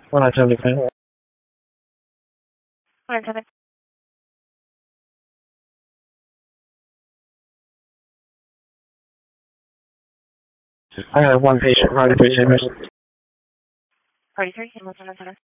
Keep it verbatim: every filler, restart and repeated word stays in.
one nine seven six nine. one nine seven. I have one patient, Friday three chambers. Party three, ambulance one nine seven.